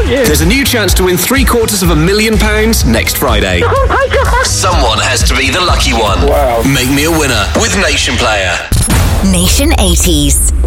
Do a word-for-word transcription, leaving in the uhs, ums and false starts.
you. There's a new chance to win three quarters of a million pounds next Friday. Oh my God. Someone has to be the lucky one. Wow. Make me a winner with Nation Player. Nation eighties.